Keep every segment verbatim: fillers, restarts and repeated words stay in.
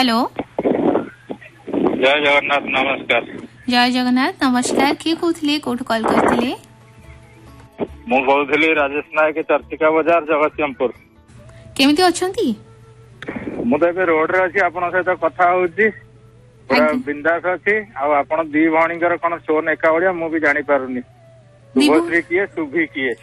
Hello जय जगन्नाथ नमस्कार। जय जगन्नाथ नमस्कार। किए कहते कौट कॉल करते? मु कहूली राजेश नायक चर्चिका बजार जगतसिंहपुर। केमिति अछंती? मु तो ए रोड रे अछि आपन सहित कथा होउची पूरा बिंदास अछि आ आपन दी भणीकर कोन सोन एका ओडिया मु भी जानि पारुनी शुभश्री किए शुभी किए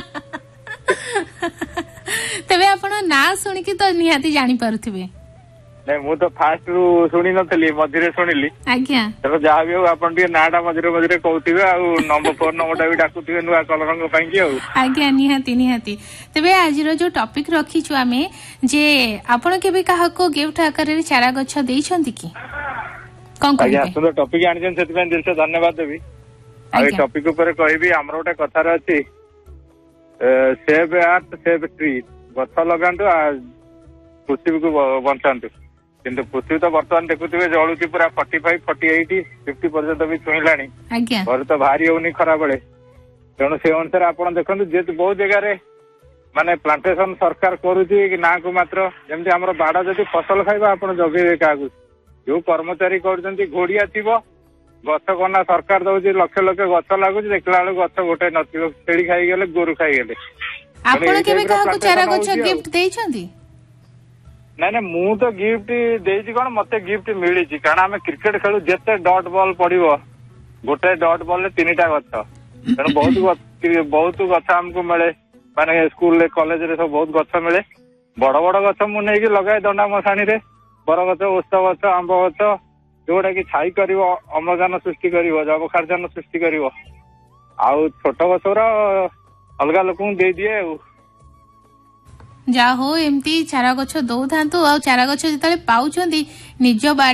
तबे आपन ना सुनि कि तो निहाती जानि पारुथिबे। नै मु तो फास्ट रु सुनि नथली मझिरे सुनिली आज्ञा तब जा भी हो आपन दी नाडा मझिरे मझिरे कहउथिबे आ नंबर फोन नंबरटा भी डाकुथिबे नुवा कलरंग पई कि आ आज्ञा निहाती निहाती। तबे आज रो जो टॉपिक रखी छु आमे जे आपन केबे काहा को गिफ्ट आकार रे चारा गछ देई छंती कि कोन कहबे? आज्ञा सुंदर टॉपिक आनि जन सेति दिल से धन्यवाद देबी। आ ए टॉपिक ऊपर कहबी हमर ओटा कथा रे अछि सेव अर्थ सेव ट्री गछ लगांतु आ पृथ्वी को बंचांतु किंतु पृथ्वी तो बर्तमान देखुथिबे जळुची पूरा पैंतालीस अड़तालीस पचास पर्यंत भी छुईलाणी घर तो भारी होनी खरा बेले तेणु से अनुसार आपण देखंतु जे बहुत जगह रे माने प्लांटेशन सरकार करूची कि ना को मात्र जेमति हमर बाड़ा जदी फसल खाइबा आपण जगेबे कागु जो कर्मचारी करजंती घोड़िया थिबो गछ कोना सरकार दउची लक्ष लक्ष गछ लागुची देखला बेले गछ गोटे नथिबो छेड़ी खाई गेले गोरु खाई गेले। आपण केबे काहा को चारा गछ गिफ्ट देई छंती? ना ना मु तो गिफ्ट देइछि कोन मते गिफ्ट मिली छि कारण हम क्रिकेट खेलु जेते डॉट बॉल पड़िबो गोटे डॉट बॉल ले तीनटा गछ तेणु बहुत बहुत गछ हमको मिले माने स्कूल कॉलेज रे सब बहुत गछ मिले बड़ बड़ गछ मु नै कि लगाए दंडा मसाणी रे बर गछ ओस्त गछ आंब गछ जोड़ा कि छाई करिवो अम्लजान सृष्टि करिवो जैवखारजान सृष्टि करिवो आ छोट गछरा अलगा लोकन दे दिए जा हो एमती चारा गछ दौ थांतु आ चारा गछ जतले पाउछंती निज